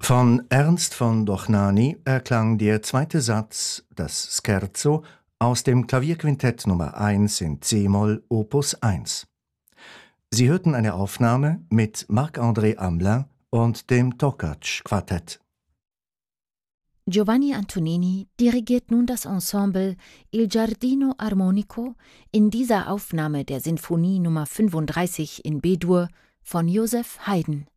Von Ernst von Dochnani erklang der zweite Satz, das Scherzo, aus dem Klavierquintett Nummer 1 in c-Moll, Opus 1. Sie hörten eine Aufnahme mit Marc-André Hamelin und dem Tokac-Quartett. Giovanni Antonini dirigiert nun das Ensemble Il Giardino Armonico in dieser Aufnahme der Sinfonie Nummer 35 in B-Dur von Joseph Haydn.